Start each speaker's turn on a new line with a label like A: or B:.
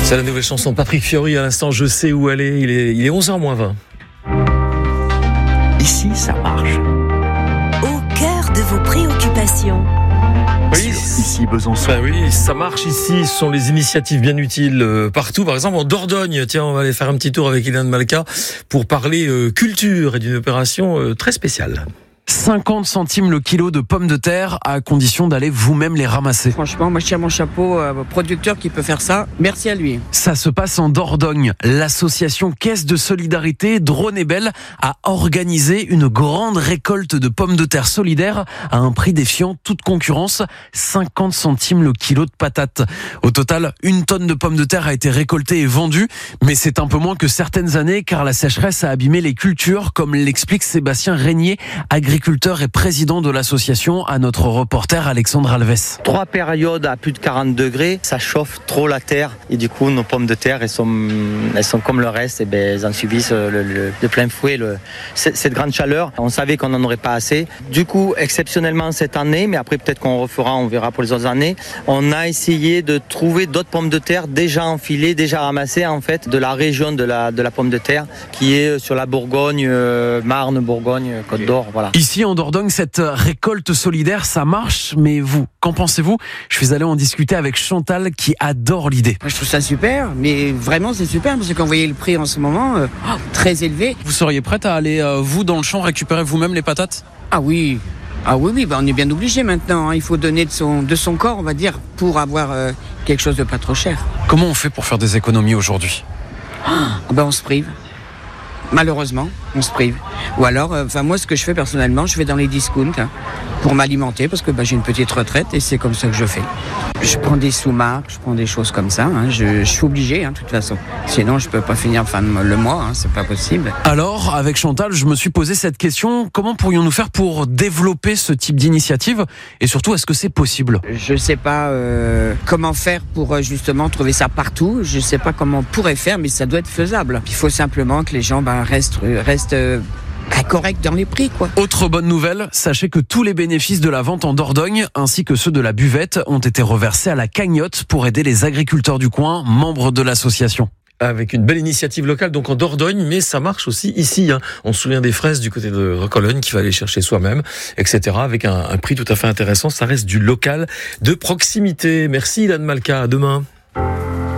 A: C'est la nouvelle chanson Patrick Fiori à l'instant, je sais où aller, il est 11h-20.
B: Ici, ça marche.
C: Au cœur de vos préoccupations.
A: Oui,
B: Ici, Besançon.
A: ben oui, ça marche ici, ce sont les initiatives bien utiles partout. Par exemple, en Dordogne, tiens, on va aller faire un petit tour avec Ilan Malka pour parler culture et d'une opération très spéciale.
D: 50 centimes le kilo de pommes de terre à condition d'aller vous-même les ramasser.
E: Franchement, moi je tire mon chapeau au producteur qui peut faire ça. Merci à lui.
D: Ça se passe en Dordogne. L'association Caisse de Solidarité Drône et Belle a organisé une grande récolte de pommes de terre solidaires à un prix défiant toute concurrence, 50 centimes le kilo de patates. Au total, 1 tonne de pommes de terre a été récoltée et vendue, mais c'est un peu moins que certaines années car la sécheresse a abîmé les cultures, comme l'explique Sébastien Régnier, agriculteur et président de l'association, à notre reporter Alexandre Alves.
F: 3 périodes à plus de 40 degrés, ça chauffe trop la terre et du coup nos pommes de terre elles sont comme le reste, et elles en subissent de plein fouet cette grande chaleur. On savait qu'on n'en aurait pas assez. Du coup, exceptionnellement cette année, mais après peut-être qu'on refera, on verra pour les autres années, on a essayé de trouver d'autres pommes de terre déjà enfilées, déjà ramassées en fait de la région de la pomme de terre qui est sur la Bourgogne, Marne, Bourgogne, Côte d'Or, voilà.
D: Ici en Dordogne, cette récolte solidaire, ça marche, mais vous, qu'en pensez-vous ? Je suis allé en discuter avec Chantal qui adore l'idée.
E: Moi, je trouve ça super, mais vraiment c'est super parce que quand vous voyez le prix en ce moment, très élevé.
D: Vous seriez prête à aller, vous, dans le champ, récupérer vous-même les patates ?
E: Ah oui, on est bien obligé maintenant. Il faut donner de son corps, on va dire, pour avoir quelque chose de pas trop cher.
D: Comment on fait pour faire des économies aujourd'hui ?
E: On se prive. Malheureusement, on se prive. Ou alors, moi, ce que je fais personnellement, je vais dans les discounts pour m'alimenter parce que j'ai une petite retraite et c'est comme ça que je fais. Je prends des sous-marques, je prends des choses comme ça. Je suis obligé, de toute façon. Sinon, je peux pas finir le mois, c'est pas possible.
D: Alors, avec Chantal, je me suis posé cette question. Comment pourrions-nous faire pour développer ce type d'initiative ? Et surtout, est-ce que c'est possible ?
E: Je sais pas comment faire pour justement trouver ça partout. Je sais pas comment on pourrait faire, mais ça doit être faisable. Il faut simplement que les gens restent corrects dans les prix, quoi.
D: Autre bonne nouvelle, sachez que tous les bénéfices de la vente en Dordogne, ainsi que ceux de la buvette, ont été reversés à la cagnotte pour aider les agriculteurs du coin, membres de l'association.
A: Avec une belle initiative locale, donc en Dordogne, mais ça marche aussi ici. On se souvient des fraises du côté de Cologne qu'il va aller chercher soi-même, etc. Avec un prix tout à fait intéressant. Ça reste du local de proximité. Merci Ilan Malka, à demain.